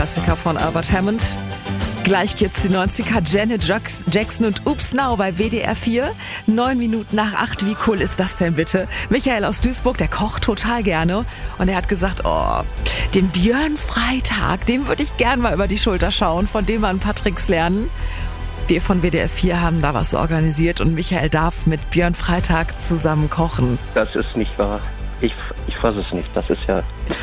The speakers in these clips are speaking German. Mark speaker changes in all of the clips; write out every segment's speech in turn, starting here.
Speaker 1: Klassiker von Albert Hammond. Gleich gibt's die 90er Janet Jackson und Oops Now bei WDR 4. 9 Minuten nach 8, wie cool ist das denn bitte? Michael aus Duisburg, der kocht total gerne. Und er hat gesagt, den Björn Freitag, dem würde ich gern mal über die Schulter schauen, von dem mal ein paar Tricks lernen. Wir von WDR 4 haben da was organisiert und Michael darf mit Björn Freitag zusammen kochen.
Speaker 2: Das ist nicht wahr. Ich fasse es nicht. Das ist ja...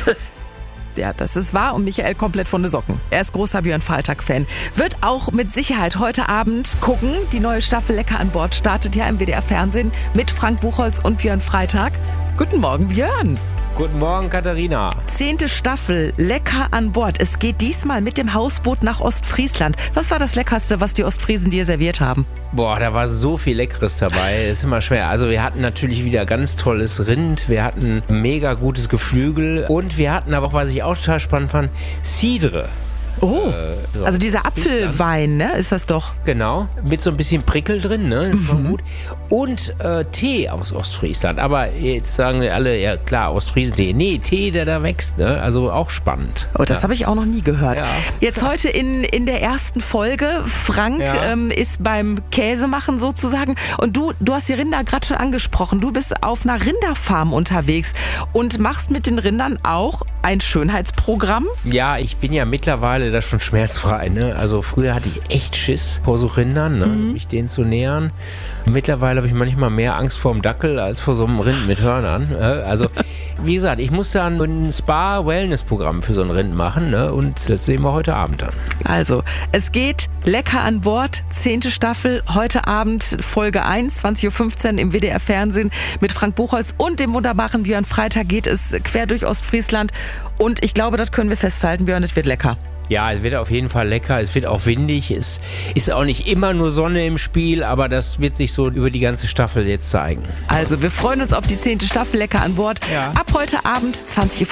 Speaker 1: Ja, das ist wahr und Michael komplett von den Socken. Er ist großer Björn Freitag-Fan. Wird auch mit Sicherheit heute Abend gucken. Die neue Staffel Lecker an Bord startet ja im WDR-Fernsehen mit Frank Buchholz und Björn Freitag. Guten Morgen, Björn.
Speaker 3: Guten Morgen, Katharina.
Speaker 1: 10. Staffel Lecker an Bord. Es geht diesmal mit dem Hausboot nach Ostfriesland. Was war das Leckerste, was die Ostfriesen dir serviert haben?
Speaker 3: Boah, da war so viel Leckeres dabei. Ist immer schwer. Also wir hatten natürlich wieder ganz tolles Rind. Wir hatten mega gutes Geflügel. Und wir hatten aber auch, was ich auch total spannend fand, Cidre.
Speaker 1: Oh, also dieser Apfelwein, ne, ist das doch?
Speaker 3: Genau, mit so ein bisschen Prickel drin, ne, schon gut. Und Tee aus Ostfriesland. Aber jetzt sagen alle, ja klar, Ostfriesentee. Nee, Tee, der da wächst, ne, also auch spannend.
Speaker 1: Oh, das habe ich auch noch nie gehört.
Speaker 3: Ja.
Speaker 1: Jetzt heute in der ersten Folge, Frank ist beim Käsemachen sozusagen. Und du hast die Rinder gerade schon angesprochen. Du bist auf einer Rinderfarm unterwegs und machst mit den Rindern auch ein Schönheitsprogramm?
Speaker 3: Ja, ich bin ja mittlerweile da schon schmerzfrei, ne? Also früher hatte ich echt Schiss vor so Rindern, ne? Mich denen zu nähern. Mittlerweile habe ich manchmal mehr Angst vor dem Dackel als vor so einem Rind mit Hörnern. Also, wie gesagt, ich muss dann ein Spa-Wellness-Programm für so ein Rind machen, ne? Und das sehen wir heute Abend dann.
Speaker 1: Also, es geht Lecker an Bord, 10. Staffel, heute Abend Folge 1, 20.15 Uhr im WDR-Fernsehen mit Frank Buchholz und dem wunderbaren Björn Freitag geht es quer durch Ostfriesland. Und ich glaube, das können wir festhalten, Björn, es wird lecker.
Speaker 3: Ja, es wird auf jeden Fall lecker, es wird auch windig, es ist auch nicht immer nur Sonne im Spiel, aber das wird sich so über die ganze Staffel jetzt zeigen.
Speaker 1: Also, wir freuen uns auf die 10. Staffel Lecker an Bord.
Speaker 3: Ja.
Speaker 1: Ab heute Abend, 20.15